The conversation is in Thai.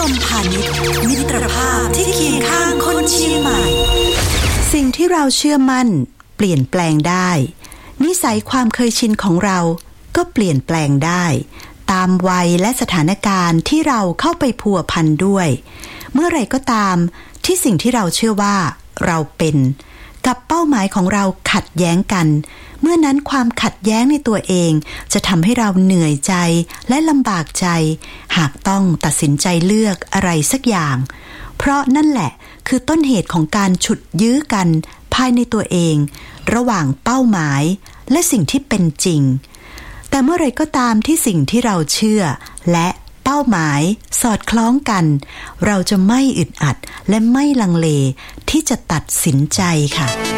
ำพาณิชย์มิตรภาพที่เคียงข้างคนเชียงใหม่สิ่งที่เราเชื่อมั่นเปลี่ยนแปลงได้นิสัยความเคยชินของเราก็เปลี่ยนแปลงได้ตามวัยและสถานการณ์ที่เราเข้าไปพัวพันด้วยเมื่อไรก็ตามที่สิ่งที่เราเชื่อว่าเราเป็นกับเป้าหมายของเราขัดแย้งกันเมื่อนั้นความขัดแย้งในตัวเองจะทำให้เราเหนื่อยใจและลำบากใจหากต้องตัดสินใจเลือกอะไรสักอย่างเพราะนั่นแหละคือต้นเหตุของการฉุดยื้อกันภายในตัวเองระหว่างเป้าหมายและสิ่งที่เป็นจริงแต่เมื่อไรก็ตามที่สิ่งที่เราเชื่อและเป้าหมายสอดคล้องกันเราจะไม่อึดอัดและไม่ลังเลที่จะตัดสินใจค่ะ